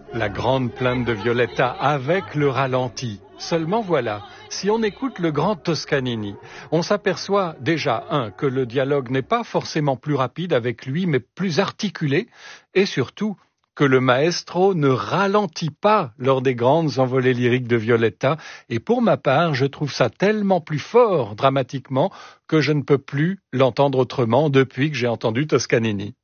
La grande plainte de Violetta avec le ralenti. Seulement voilà, si on écoute le grand Toscanini, on s'aperçoit déjà, que le dialogue n'est pas forcément plus rapide avec lui, mais plus articulé, et surtout que le maestro ne ralentit pas lors des grandes envolées lyriques de Violetta, et pour ma part, je trouve ça tellement plus fort dramatiquement que je ne peux plus l'entendre autrement depuis que j'ai entendu Toscanini.